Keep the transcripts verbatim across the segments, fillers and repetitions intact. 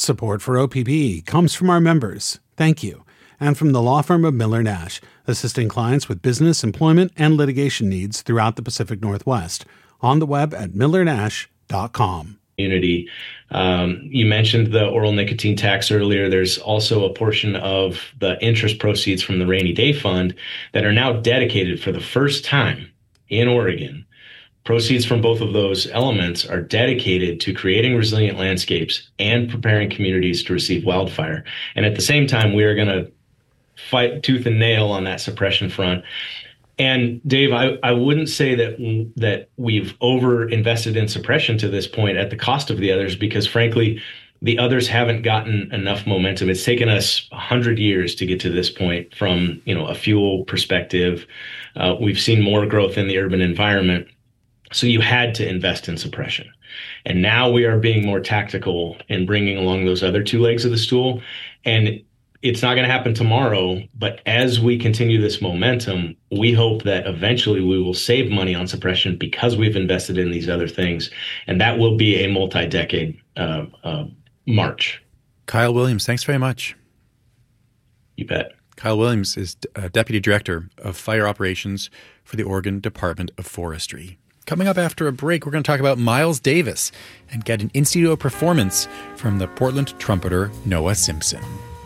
Support for O P B comes from our members. Thank you. And from the law firm of Miller Nash, assisting clients with business, employment, and litigation needs throughout the Pacific Northwest. On the web at miller nash dot com. Community. Um, you mentioned the oral nicotine tax earlier. There's also a portion of the interest proceeds from the Rainy Day Fund that are now dedicated for the first time in Oregon. Proceeds from both of those elements are dedicated to creating resilient landscapes and preparing communities to receive wildfire. And at the same time, we are going to fight tooth and nail on that suppression front. And Dave, I, I wouldn't say that that we've over invested in suppression to this point at the cost of the others, because frankly, the others haven't gotten enough momentum. It's taken us a hundred years to get to this point from, you know, a fuel perspective. Uh, we've seen more growth in the urban environment. So you had to invest in suppression. And now we are being more tactical in bringing along those other two legs of the stool. And it's not going to happen tomorrow, but as we continue this momentum, we hope that eventually we will save money on suppression because we've invested in these other things. And that will be a multi-decade uh, uh, march. Kyle Williams, thanks very much. You bet. Kyle Williams is uh, Deputy Director of Fire Operations for the Oregon Department of Forestry. Coming up after a break, we're going to talk about Miles Davis and get an in-studio performance from the Portland trumpeter Noah Simpson.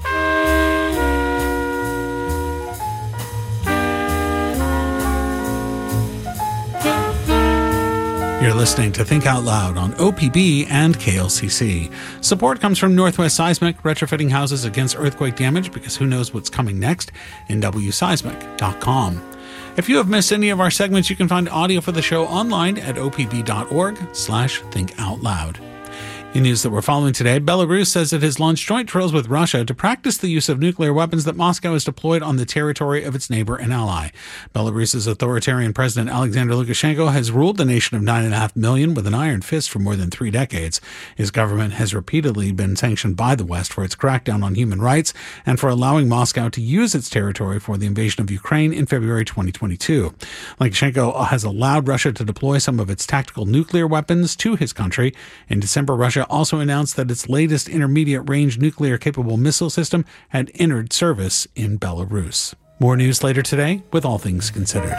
You're listening to Think Out Loud on O P B and K L C C. Support comes from Northwest Seismic, retrofitting houses against earthquake damage, because who knows what's coming next, N W seismic dot com. If you have missed any of our segments, you can find audio for the show online at opb.org slash think out loud. In news that we're following today, Belarus says it has launched joint drills with Russia to practice the use of nuclear weapons that Moscow has deployed on the territory of its neighbor and ally. Belarus's authoritarian president Alexander Lukashenko has ruled the nation of nine point five million with an iron fist for more than three decades. His government has repeatedly been sanctioned by the West for its crackdown on human rights and for allowing Moscow to use its territory for the invasion of Ukraine in February twenty twenty-two. Lukashenko has allowed Russia to deploy some of its tactical nuclear weapons to his country. In December, Russia also announced that its latest intermediate-range nuclear-capable missile system had entered service in Belarus. More news later today with All Things Considered.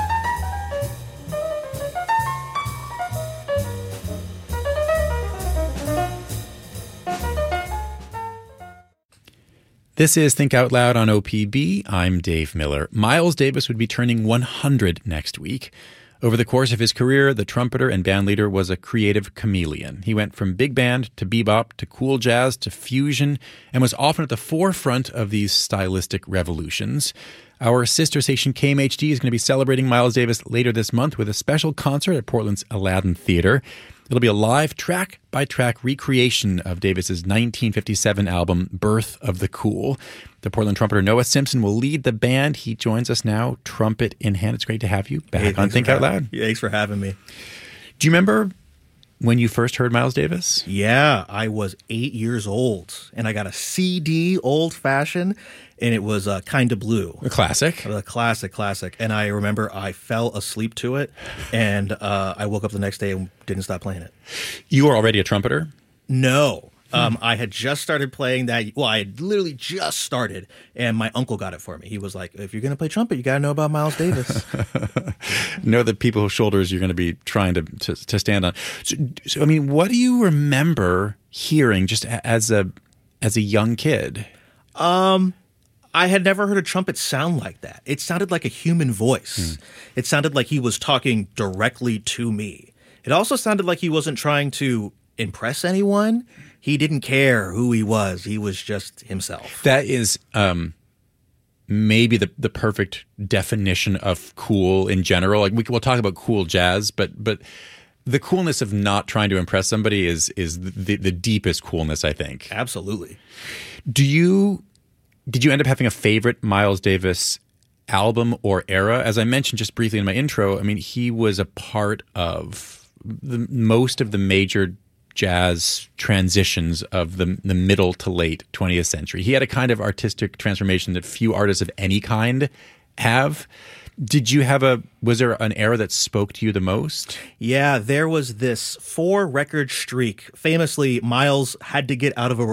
This is Think Out Loud on O P B. I'm Dave Miller. Miles Davis would be turning one hundred next week. Over the course of his career, the trumpeter and bandleader was a creative chameleon. He went from big band to bebop to cool jazz to fusion and was often at the forefront of these stylistic revolutions. Our sister station K M H D is going to be celebrating Miles Davis later this month with a special concert at Portland's Aladdin Theatre. It'll be a live track-by-track recreation of Davis's nineteen fifty-seven album, Birth of the Cool. The Portland trumpeter Noah Simpson will lead the band. He joins us now, trumpet in hand. It's great to have you back hey, on Think Out Loud. Yeah, thanks for having me. Do you remember when you first heard Miles Davis? Yeah, I was eight years old, and I got a C D, old-fashioned, and it was uh, Kinda Blue. A classic. A classic, classic. And I remember I fell asleep to it, and uh, I woke up the next day and didn't stop playing it. You were already a trumpeter? No. Um, I had just started playing that. Well, I had literally just started, and my uncle got it for me. He was like, if you're going to play trumpet, you got to know about Miles Davis. Know the people whose shoulders you're going to be trying to, to, to stand on. So, so, I mean, what do you remember hearing just as a as a young kid? Um, I had never heard a trumpet sound like that. It sounded like a human voice. Hmm. It sounded like he was talking directly to me. It also sounded like he wasn't trying to impress anyone. He didn't care who he was. He was just himself. That is um, maybe the, the perfect definition of cool in general. Like we, we'll talk about cool jazz, but but the coolness of not trying to impress somebody is is the, the deepest coolness, I think. Absolutely. Do you did you end up having a favorite Miles Davis album or era? As I mentioned just briefly in my intro, I mean, he was a part of the, most of the major jazz transitions of the the middle to late twentieth century. He had a kind of artistic transformation that few artists of any kind have. Did you have a, was there an era that spoke to you the most? Yeah, there was this four record streak. Famously, Miles had to get out of a